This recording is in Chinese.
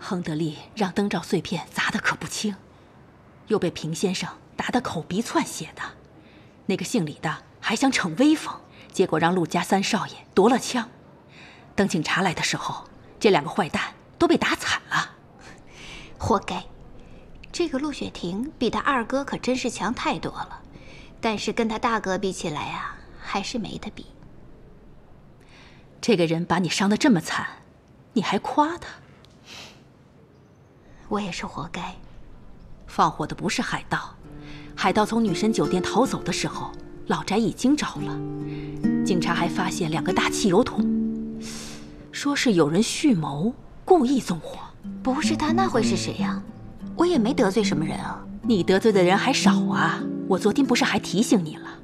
亨德利让灯罩碎片砸得可不轻，又被平先生打得口鼻窜血的。那个姓李的还想逞威风，结果让陆家三少爷夺了枪。等警察来的时候，这两个坏蛋都被打惨了。 活该！这个陆雪婷比他二哥可真是强太多了，但是跟他大哥比起来啊，还是没得比。 这个人把你伤得这么惨，你还夸他？ 我也是活该。 放火的不是海盗，海盗从女神酒店逃走的时候，老宅已经着了。警察还发现2个大汽油桶，说是有人蓄谋，故意纵火。 不是他，那会是谁呀？我也没得罪什么人啊。 你得罪的人还少啊！我昨天不是还提醒你了？